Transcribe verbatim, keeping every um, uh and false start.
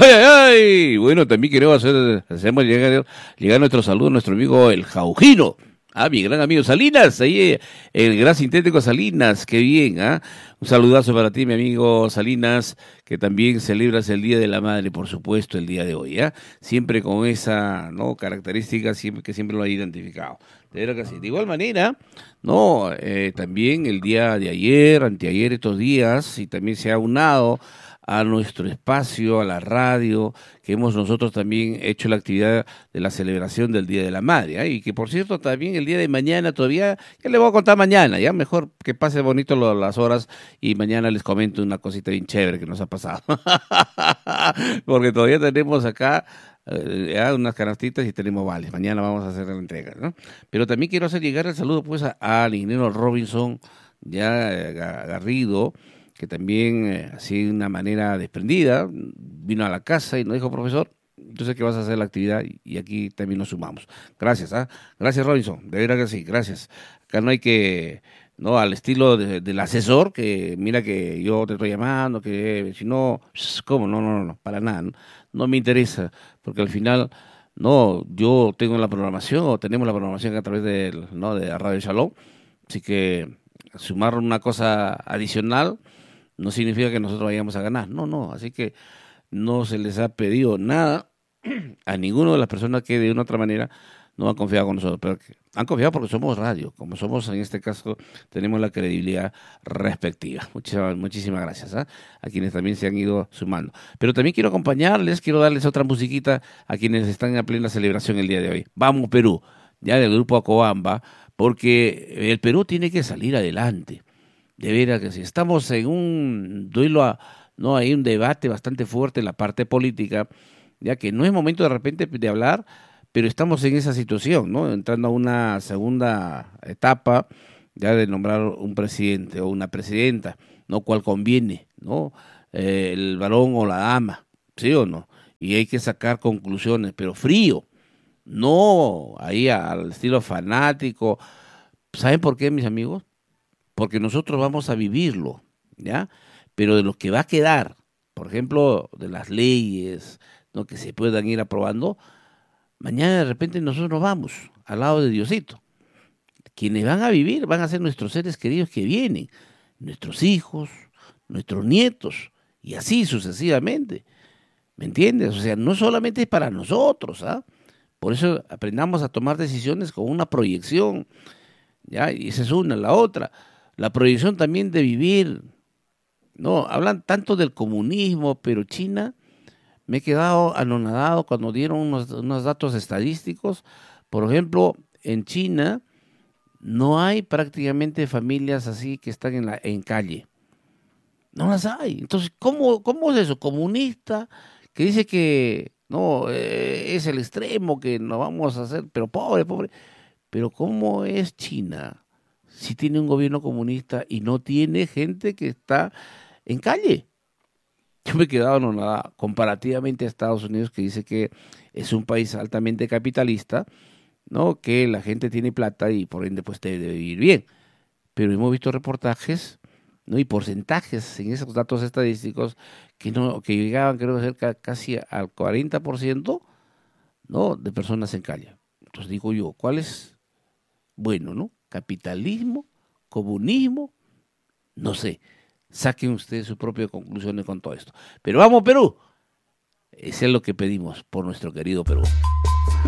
¡Ay, ay, ay! Bueno, también queremos hacer, hacemos llegar, llegar nuestro saludo a nuestro amigo el Jaujino. Ah, mi gran amigo Salinas, ahí el gran sintético Salinas, qué bien, ¿ah? Un saludazo para ti, mi amigo Salinas, que también celebras el Día de la Madre, por supuesto, el día de hoy, ¿ah? Siempre con esa, ¿no?, característica siempre, que siempre lo ha identificado. De verdad que sí. De igual manera, no, eh, también el día de ayer, anteayer, estos días, y también se ha unado a nuestro espacio, a la radio, que hemos nosotros también hecho la actividad de la celebración del Día de la Madre, ¿eh? Y que por cierto también el día de mañana todavía, ya le voy a contar mañana, ya mejor que pase bonito lo, las horas y mañana les comento una cosita bien chévere que nos ha pasado, porque todavía tenemos acá eh, ya unas canastitas y tenemos vales, mañana vamos a hacer la entrega, ¿no? Pero también quiero hacer llegar el saludo pues al ingeniero Robinson, ya eh, Garrido, que también, eh, así de una manera desprendida, vino a la casa y nos dijo, profesor, yo sé que vas a hacer la actividad y aquí también nos sumamos. Gracias, ¿ah? Gracias, Robinson, de verdad que sí, gracias. Acá no hay que, no, al estilo de, del asesor, que mira que yo te estoy llamando, que si no, ¿cómo? No, no, no, no, para nada, no, no me interesa, porque al final, no, yo tengo la programación, o tenemos la programación a través del, no, de Radio Shalom, así que sumar una cosa adicional no significa que nosotros vayamos a ganar, no, no, así que no se les ha pedido nada a ninguno de las personas que de una u otra manera no han confiado con nosotros, pero que han confiado porque somos radio, como somos en este caso, tenemos la credibilidad respectiva. Muchísimas, muchísimas gracias, ¿eh?, a quienes también se han ido sumando. Pero también quiero acompañarles, quiero darles otra musiquita a quienes están en plena celebración el día de hoy. Vamos Perú, ya del grupo Acobamba, porque el Perú tiene que salir adelante. De veras que si estamos en un duelo, a, no hay un debate bastante fuerte en la parte política, ya que no es momento de repente de hablar, pero estamos en esa situación, ¿no? Entrando a una segunda etapa, ya de nombrar un presidente o una presidenta, ¿no? Cuál conviene, ¿no? Eh, el varón o la dama, ¿sí o no? Y hay que sacar conclusiones, pero frío, no ahí al estilo fanático. ¿Saben por qué, mis amigos? Porque nosotros vamos a vivirlo, ¿ya? Pero de lo que va a quedar, por ejemplo, de las leyes, ¿no?, que se puedan ir aprobando, mañana de repente nosotros nos vamos al lado de Diosito. Quienes van a vivir van a ser nuestros seres queridos que vienen, nuestros hijos, nuestros nietos, y así sucesivamente, ¿me entiendes? O sea, no solamente es para nosotros, ¿ah? Por eso aprendamos a tomar decisiones con una proyección, ¿ya? Y esa es una, la otra, la proyección también de vivir, no, hablan tanto del comunismo, pero China, me he quedado anonadado cuando dieron unos, unos datos estadísticos. Por ejemplo, en China no hay prácticamente familias así que están en la en calle, no las hay. Entonces, ¿cómo, cómo es eso? Comunista, que dice que no, eh, es el extremo, que no vamos a hacer, pero pobre, pobre. Pero ¿cómo es China si tiene un gobierno comunista y no tiene gente que está en calle? Yo me he quedado en nada comparativamente a Estados Unidos, que dice que es un país altamente capitalista, ¿no?, que la gente tiene plata y por ende pues debe vivir bien. Pero hemos visto reportajes, ¿no?, y porcentajes en esos datos estadísticos que no que llegaban, creo, a ser ca- casi al cuarenta por ciento, ¿no?, de personas en calle. Entonces digo yo, ¿cuál es? Bueno, ¿no? Capitalismo, comunismo, no sé. Saquen ustedes sus propias conclusiones con todo esto. Pero vamos, Perú. Eso es lo que pedimos por nuestro querido Perú.